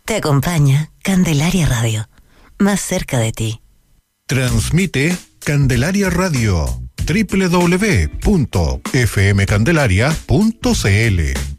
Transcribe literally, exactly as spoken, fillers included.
Te acompaña Candelaria Radio, más cerca de ti. Transmite Candelaria Radio, doble u doble u doble u punto f m candelaria punto c l.